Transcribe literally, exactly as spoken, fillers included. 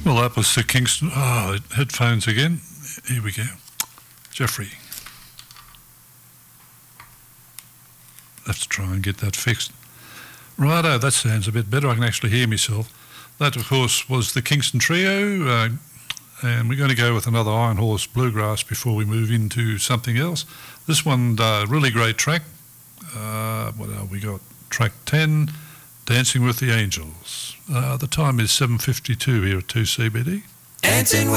Well, that was the Kingston. Oh, headphones again. Here we go. Jeffrey. Have to try and get that fixed. Righto, that sounds a bit better. I can actually hear myself. That, of course, was the Kingston Trio, uh, and we're going to go with another Iron Horse Bluegrass before we move into something else. This one, uh, really great track. Uh, what have we got? Track ten, Dancing with the Angels. Uh, the time is seven fifty-two here at two C B D. Dancing